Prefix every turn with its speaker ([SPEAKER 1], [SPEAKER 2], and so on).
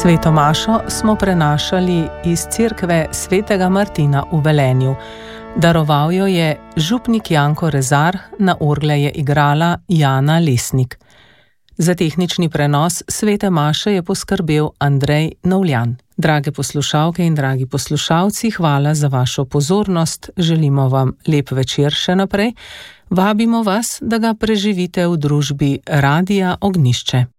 [SPEAKER 1] Sveto mašo smo prenašali iz cerkve svetega Martina v Velenju. Daroval jo je župnik Janko Rezar, na orgle je igrala Jana Lesnik. Za tehnični prenos svete maše je poskrbel Andrej Novljan. Drage poslušalke in dragi poslušalci, hvala za vašo pozornost. Želimo vam lep večer še naprej. Vabimo vas, da ga preživite v družbi Radia Ognjišče.